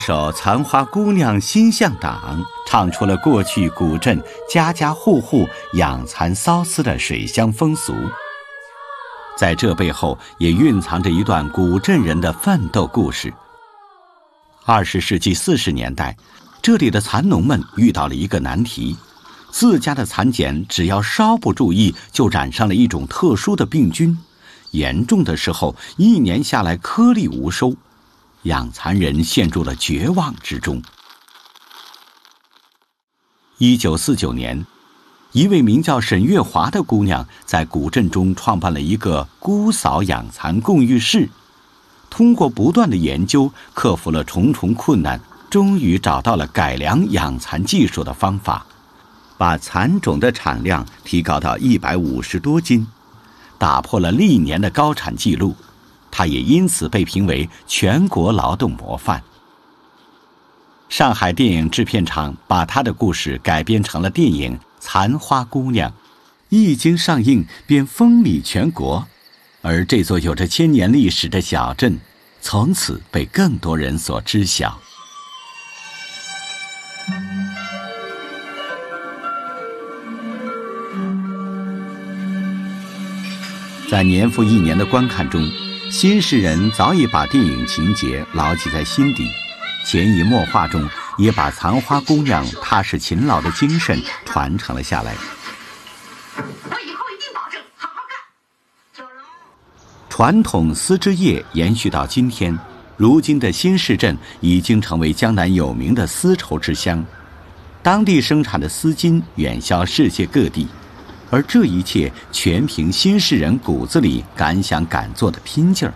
首残花姑娘心向党唱出了过去古镇家家户户养蚕缫丝的水乡风俗，在这背后也蕴藏着一段古镇人的奋斗故事。20世纪40年代，这里的蚕农们遇到了一个难题，自家的蚕茧只要稍不注意就染上了一种特殊的病菌，严重的时候1年下来颗粒无收，养蚕人陷入了绝望之中。1949年，一位名叫沈月华的姑娘在古镇中创办了一个姑嫂养蚕共浴室，通过不断的研究，克服了重重困难，终于找到了改良养蚕技术的方法，把蚕种的产量提高到150多斤，打破了历年的高产记录。他也因此被评为全国劳动模范。上海电影制片厂把他的故事改编成了电影《蚕花姑娘》，一经上映便风靡全国，而这座有着1000年历史的小镇从此被更多人所知晓。在年复一年的观看中，新世人早已把电影情节牢记在心底，潜移默化中也把蚕花姑娘踏实勤劳的精神传承了下来。 我以后一定保证好好干。 传统丝织业延续到今天，如今的新市镇已经成为江南有名的丝绸之乡，当地生产的丝巾远销世界各地，而这一切全凭新市人骨子里敢想敢做的拼劲儿。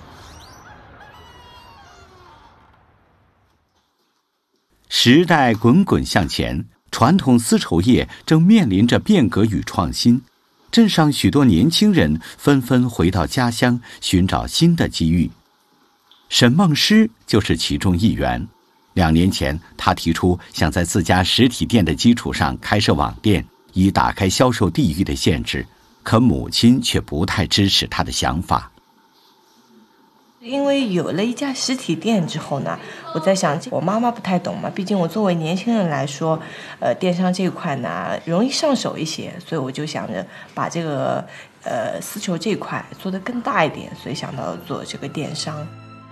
时代滚滚向前，传统丝绸业正面临着变革与创新，镇上许多年轻人纷纷回到家乡寻找新的机遇。沈梦诗就是其中一员。2年前，他提出想在自家实体店的基础上开设网店，以打开销售地域的限制，可母亲却不太支持他的想法。 因为有了一家实体店之后呢，我在想，我妈妈不太懂嘛，毕竟我作为年轻人来说，电商这一块呢容易上手一些，所以我就想着把这个丝绸这一块做得更大一点，所以想到做这个电商。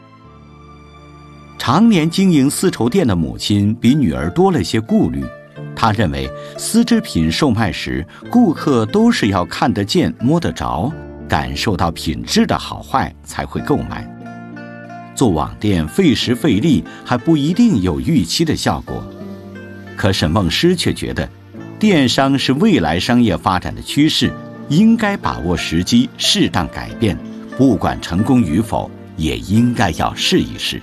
常年经营丝绸店的母亲比女儿多了些顾虑，他认为丝织品售卖时，顾客都是要看得见摸得着，感受到品质的好坏才会购买。做网店费时费力，还不一定有预期的效果。可沈梦诗却觉得，电商是未来商业发展的趋势，应该把握时机，适当改变，不管成功与否，也应该要试一试。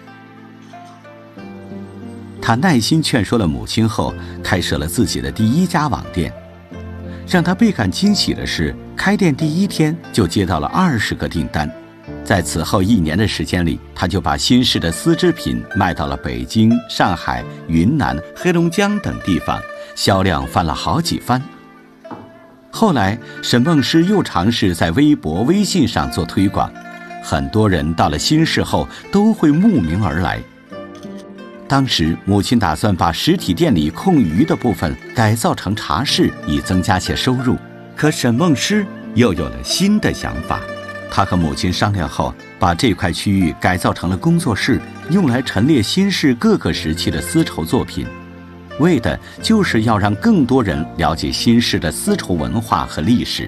他耐心劝说了母亲后，开设了自己的第1家网店。让他倍感惊喜的是，开店第1天就接到了20个订单。在此后1年的时间里，他就把新式的丝织品卖到了北京、上海、云南、黑龙江等地方，销量翻了好几番。后来，沈梦诗又尝试在微博、微信上做推广，很多人到了新市后都会慕名而来。当时母亲打算把实体店里空余的部分改造成茶室，以增加些收入。可沈梦诗又有了新的想法，她和母亲商量后，把这块区域改造成了工作室，用来陈列新市各个时期的丝绸作品，为的就是要让更多人了解新市的丝绸文化和历史。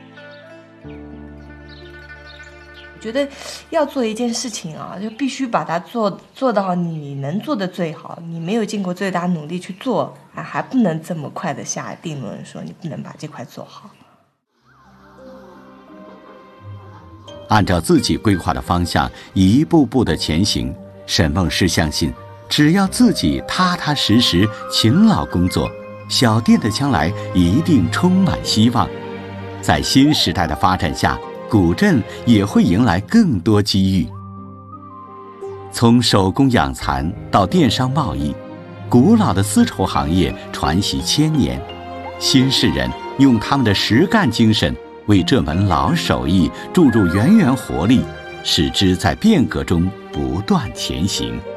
觉得要做一件事情啊，就必须把它做到你能做的最好，你没有尽过最大努力去做，还不能这么快的下定论说你不能把这块做好。 按照自己规划的方向一步步的前行，沈梦诗相信，只要自己踏踏实实勤劳工作，小店的将来一定充满希望。在新时代的发展下，古镇也会迎来更多机遇。从手工养蚕到电商贸易，古老的丝绸行业传习1000年，新市人用他们的实干精神为这门老手艺注入源源活力，使之在变革中不断前行。